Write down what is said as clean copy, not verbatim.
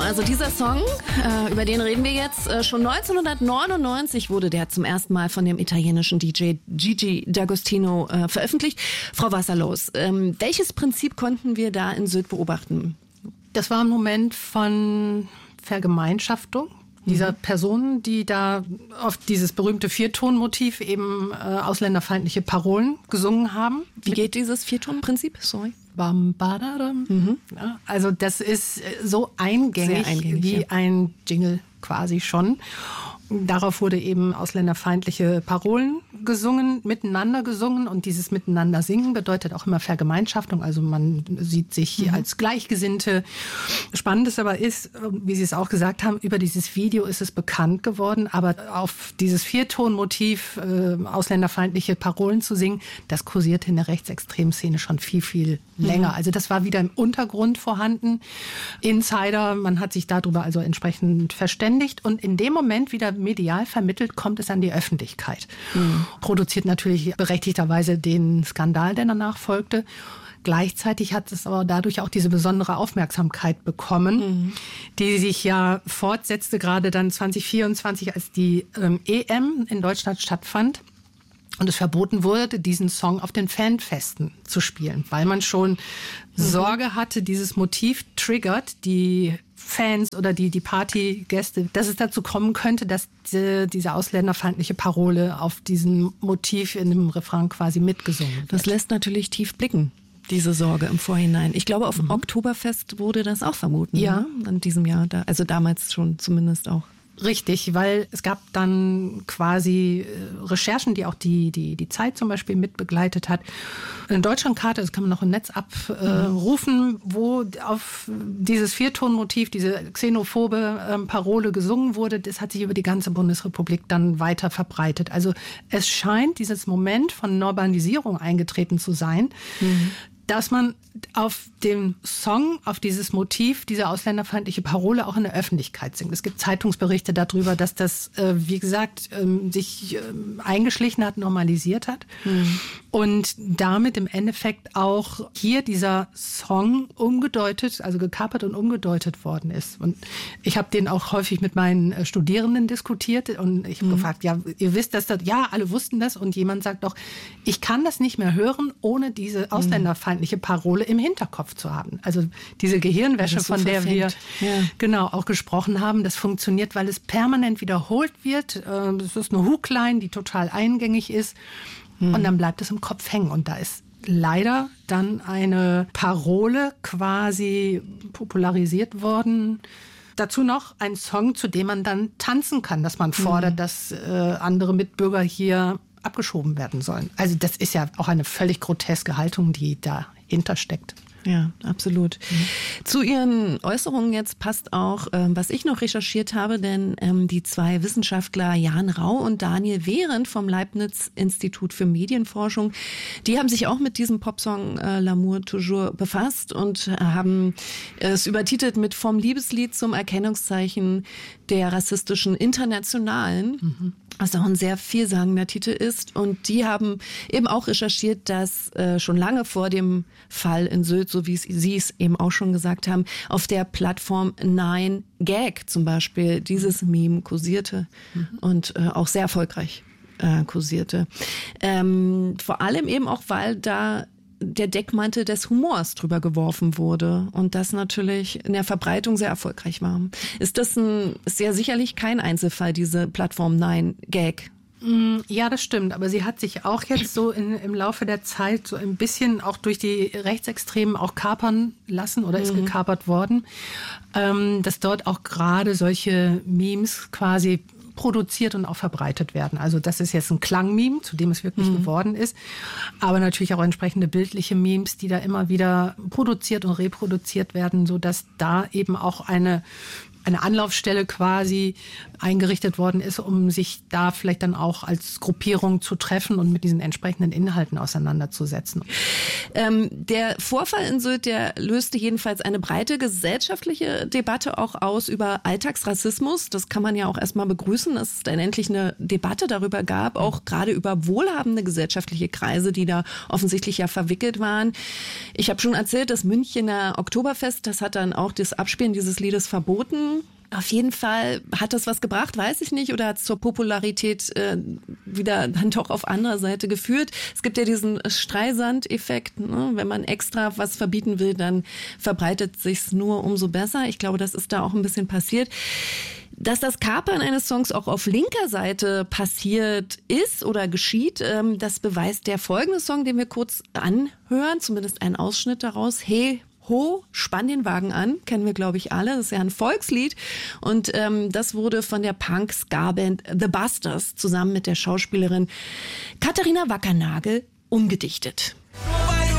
also dieser Song, über den reden wir jetzt. Schon 1999 wurde der zum ersten Mal von dem italienischen DJ Gigi D'Agostino veröffentlicht. Frau Wasserlos, welches Prinzip konnten wir da in Sylt beobachten? Das war ein Moment von Vergemeinschaftung dieser Personen, die da auf dieses berühmte Viertonmotiv eben ausländerfeindliche Parolen gesungen haben. Wie geht dieses Viertonprinzip? Sorry. Bam, badadam. Ja, also das ist so eingängig, wie ein Jingle quasi schon. Darauf wurde eben ausländerfeindliche Parolen gesungen, miteinander gesungen. Und dieses Miteinander singen bedeutet auch immer Vergemeinschaftung. Also man sieht sich als Gleichgesinnte. Spannend ist aber ist, wie Sie es auch gesagt haben, über dieses Video ist es bekannt geworden. Aber auf dieses Viertonmotiv, ausländerfeindliche Parolen zu singen, das kursierte in der rechtsextremen Szene schon viel, viel länger. Also das war wieder im Untergrund vorhanden. Insider, man hat sich darüber also entsprechend verständigt. Und in dem Moment wieder medial vermittelt, kommt es an die Öffentlichkeit. Produziert natürlich berechtigterweise den Skandal, der danach folgte. Gleichzeitig hat es aber dadurch auch diese besondere Aufmerksamkeit bekommen, die sich ja fortsetzte, gerade dann 2024, als die EM in Deutschland stattfand. Und es verboten wurde, diesen Song auf den Fanfesten zu spielen, weil man schon Sorge hatte, dieses Motiv triggert die Fans oder die Partygäste, dass es dazu kommen könnte, dass diese ausländerfeindliche Parole auf diesem Motiv in dem Refrain quasi mitgesungen wird. Das lässt natürlich tief blicken, diese Sorge im Vorhinein. Ich glaube, auf dem Oktoberfest wurde das auch verboten, ne? In diesem Jahr, also damals schon zumindest auch. Richtig, weil es gab dann quasi Recherchen, die auch die Zeit zum Beispiel mit begleitet hat. Eine Deutschlandkarte, das kann man noch im Netz abrufen, wo auf dieses Viertonmotiv, diese xenophobe Parole gesungen wurde. Das hat sich über die ganze Bundesrepublik dann weiter verbreitet. Also es scheint dieses Moment von Normalisierung eingetreten zu sein, dass man auf dem Song, auf dieses Motiv, diese ausländerfeindliche Parole auch in der Öffentlichkeit singt. Es gibt Zeitungsberichte darüber, dass das, wie gesagt, sich eingeschlichen hat, normalisiert hat. Und damit im Endeffekt auch hier dieser Song umgedeutet, also gekapert und umgedeutet worden ist. Und ich habe den auch häufig mit meinen Studierenden diskutiert und ich habe gefragt, ja, ihr wisst das, ja, alle wussten das. Und jemand sagt doch, ich kann das nicht mehr hören, ohne diese ausländerfeindliche Parole im Hinterkopf zu haben. Also diese Gehirnwäsche, so von der wir genau auch gesprochen haben, das funktioniert, weil es permanent wiederholt wird. Das ist eine Hookline, die total eingängig ist. Und dann bleibt es im Kopf hängen. Und da ist leider dann eine Parole quasi popularisiert worden. Dazu noch ein Song, zu dem man dann tanzen kann, dass man fordert, dass andere Mitbürger hier abgeschoben werden sollen. Also das ist ja auch eine völlig groteske Haltung, die dahinter steckt. Ja, absolut. Zu Ihren Äußerungen jetzt passt auch, was ich noch recherchiert habe, denn die zwei Wissenschaftler Jan Rau und Daniel Behrendt vom Leibniz-Institut für Medienforschung, die haben sich auch mit diesem Popsong L'amour toujours befasst und haben es übertitelt mit Vom Liebeslied zum Erkennungszeichen der rassistischen Internationalen. Was auch ein sehr vielsagender Titel ist. Und die haben eben auch recherchiert, dass schon lange vor dem Fall in Sylt, so wie Sie es eben auch schon gesagt haben, auf der Plattform 9gag zum Beispiel dieses Meme kursierte und auch sehr erfolgreich kursierte. Vor allem eben auch, weil da der Deckmantel des Humors drüber geworfen wurde und das natürlich in der Verbreitung sehr erfolgreich war. Ist ja sicherlich kein Einzelfall, diese Plattform 9gag? Ja, das stimmt. Aber sie hat sich auch jetzt so im Laufe der Zeit so ein bisschen auch durch die Rechtsextremen auch kapern lassen oder ist gekapert worden, dass dort auch gerade solche Memes quasi produziert und auch verbreitet werden. Also das ist jetzt ein Klangmeme, zu dem es wirklich geworden ist. Aber natürlich auch entsprechende bildliche Memes, die da immer wieder produziert und reproduziert werden, sodass da eben auch eine eine Anlaufstelle quasi eingerichtet worden ist, um sich da vielleicht dann auch als Gruppierung zu treffen und mit diesen entsprechenden Inhalten auseinanderzusetzen. Der Vorfall in Sylt, der löste jedenfalls eine breite gesellschaftliche Debatte auch aus über Alltagsrassismus. Das kann man ja auch erstmal begrüßen, dass es dann endlich eine Debatte darüber gab, auch gerade über wohlhabende gesellschaftliche Kreise, die da offensichtlich ja verwickelt waren. Ich habe schon erzählt, das Münchener Oktoberfest, das hat dann auch das Abspielen dieses Liedes verboten. Auf jeden Fall hat das was gebracht, weiß ich nicht, oder hat es zur Popularität wieder dann doch auf anderer Seite geführt. Es gibt ja diesen Streisand-Effekt, ne? Wenn man extra was verbieten will, dann verbreitet sich's nur umso besser. Ich glaube, das ist da auch ein bisschen passiert. Dass das Kapern eines Songs auch auf linker Seite passiert ist oder geschieht, das beweist der folgende Song, den wir kurz anhören, zumindest einen Ausschnitt daraus. Hey, ho, spann den Wagen an, kennen wir, glaube ich, alle. Das ist ja ein Volkslied. Und das wurde von der Punk-Ska-Band The Busters zusammen mit der Schauspielerin Katharina Wackernagel umgedichtet.